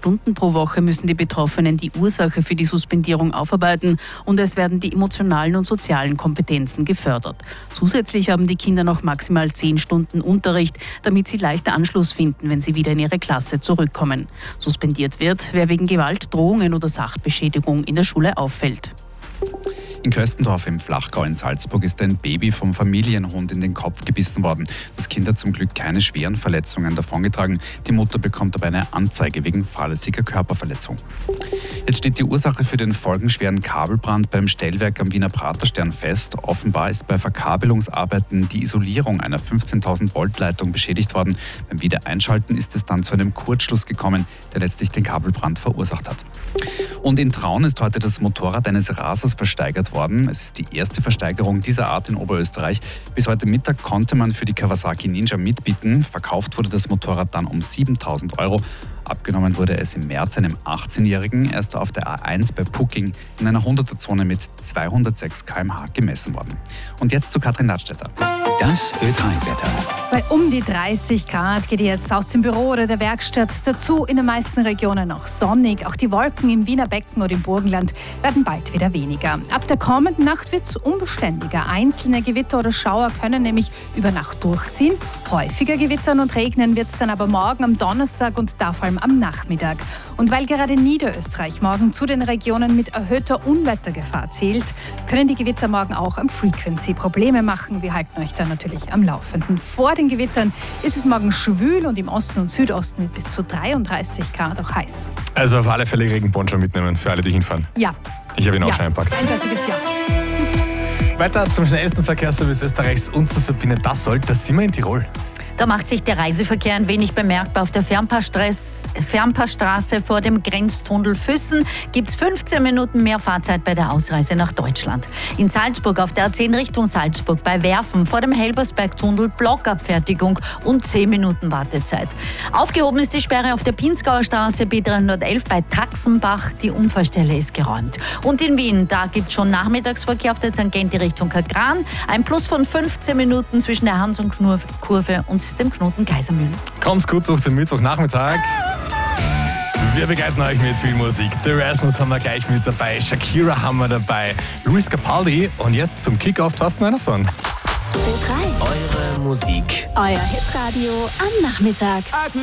Stunden pro Woche müssen die Betroffenen die Ursache für die Suspendierung aufarbeiten und es werden die emotionalen und sozialen Kompetenzen gefördert. Zusätzlich haben die Kinder noch maximal 10 Stunden Unterricht, damit sie leichter Anschluss finden, wenn sie wieder in ihre Klasse zurückkommen. Suspendiert wird, wer wegen Gewalt, Drohungen oder Sachbeschädigung in der Schule auffällt. In Köstendorf im Flachgau in Salzburg ist ein Baby vom Familienhund in den Kopf gebissen worden. Das Kind hat zum Glück keine schweren Verletzungen davongetragen. Die Mutter bekommt aber eine Anzeige wegen fahrlässiger Körperverletzung. Jetzt steht die Ursache für den folgenschweren Kabelbrand beim Stellwerk am Wiener Praterstern fest. Offenbar ist bei Verkabelungsarbeiten die Isolierung einer 15.000 Volt Leitung beschädigt worden. Beim Wiedereinschalten ist es dann zu einem Kurzschluss gekommen, der letztlich den Kabelbrand verursacht hat. Und in Traun ist heute das Motorrad eines Rasers versteigert worden. Es ist die erste Versteigerung dieser Art in Oberösterreich. Bis heute Mittag konnte man für die Kawasaki Ninja mitbieten. Verkauft wurde das Motorrad dann um 7.000 €. Abgenommen wurde es im März einem 18-Jährigen. Er ist auf der A1 bei Pucking in einer 100er-Zone mit 206 km/h gemessen worden. Und jetzt zu Katrin Ladstätter. Das Ö3-Wetter. Bei um die 30 Grad geht ihr jetzt aus dem Büro oder der Werkstatt. Dazu in den meisten Regionen auch sonnig. Auch die Wolken im Wiener Becken oder im Burgenland werden bald wieder weniger. Ab der kommenden Nacht wird es unbeständiger. Einzelne Gewitter oder Schauer können nämlich über Nacht durchziehen. Häufiger gewittern und regnen wird es dann aber morgen am Donnerstag und da vor allem am Nachmittag. Und weil gerade Niederösterreich morgen zu den Regionen mit erhöhter Unwettergefahr zählt, können die Gewitter morgen auch am Frequency Probleme machen. Wir halten euch dann natürlich am Laufenden. Vor den Gewittern ist es morgen schwül und im Osten und Südosten mit bis zu 33 Grad auch heiß. Also auf alle Fälle Regenponcho mitnehmen für alle, die hinfahren. Ja. Ich habe ihn auch schon eingepackt. Eindeutiges Ja. Weiter zum schnellsten Verkehrsservice Österreichs und zu Sabine Dassold. Da sind wir in Tirol. Da macht sich der Reiseverkehr ein wenig bemerkbar. Auf der Fernpaarstraße vor dem Grenztunnel Füssen gibt es 15 Minuten mehr Fahrzeit bei der Ausreise nach Deutschland. In Salzburg auf der A10 Richtung Salzburg bei Werfen vor dem Helbersbergtunnel Blockabfertigung und 10 Minuten Wartezeit. Aufgehoben ist die Sperre auf der Pinzgauer Straße B311 bei Taxenbach. Die Unfallstelle ist geräumt. Und in Wien, da gibt es schon Nachmittagsverkehr auf der Tangente Richtung Kagran. Ein Plus von 15 Minuten zwischen der Hans- und Kurve und dem Knoten Kaisermühlen. Kommt's gut durch den Mittwochnachmittag. Wir begleiten euch mit viel Musik. The Rasmus haben wir gleich mit dabei, Shakira haben wir dabei, Luis Capaldi und jetzt zum Kickoff Thorsten Einerson. Ö3. Eure Musik. Euer Hitradio am Nachmittag.